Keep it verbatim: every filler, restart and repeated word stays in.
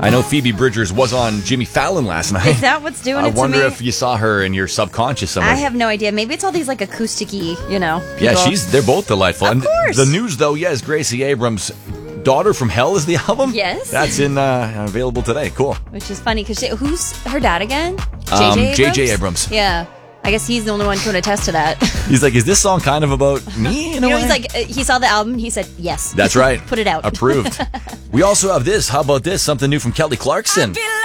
I know Phoebe Bridgers was on Jimmy Fallon last night. Is that what's doing I it to me? wonder if you saw her in your subconscious somewhere. I have no idea. Maybe it's all these like acoustic-y, you know. People. Yeah, she's. They're both delightful. Of and course. The news, though, yes, Gracie Abrams' Daughter from Hell is the album. Yes. That's in uh, available today. Cool. Which is funny because who's her dad again? Um, J J Abrams. J J Abrams. Yeah. I guess he's the only one who can attest to that. He's like, is this song kind of about me in a You know, way? he's like, uh, he saw the album. He said, yes. That's right. Put it out. Approved. We also have this. How about this? Something new from Kelly Clarkson.